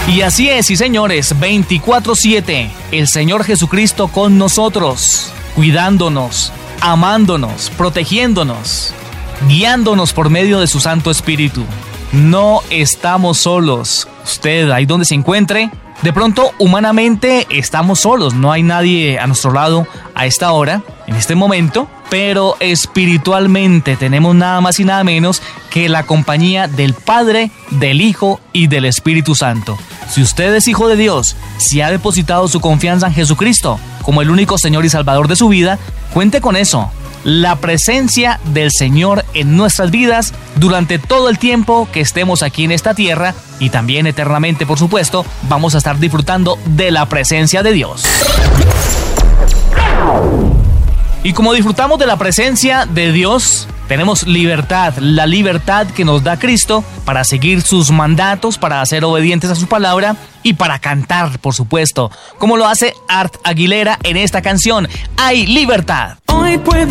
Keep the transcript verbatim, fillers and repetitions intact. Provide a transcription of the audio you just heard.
Y así es, sí señores, veinticuatro siete, el Señor Jesucristo con nosotros, cuidándonos, amándonos, protegiéndonos, guiándonos por medio de su Santo Espíritu. No estamos solos. Usted, ahí donde se encuentre, de pronto humanamente estamos solos, no hay nadie a nuestro lado a esta hora, en este momento, pero espiritualmente tenemos nada más y nada menos que la compañía del Padre, del Hijo y del Espíritu Santo. Si usted es hijo de Dios, si ha depositado su confianza en Jesucristo como el único Señor y Salvador de su vida, cuente con eso. La presencia del Señor en nuestras vidas durante todo el tiempo que estemos aquí en esta tierra y también eternamente, por supuesto, vamos a estar disfrutando de la presencia de Dios. Y como disfrutamos de la presencia de Dios, tenemos libertad, la libertad que nos da Cristo para seguir sus mandatos, para ser obedientes a su palabra y para cantar, por supuesto, como lo hace Art Aguilera en esta canción, Hay Libertad. Hoy puedo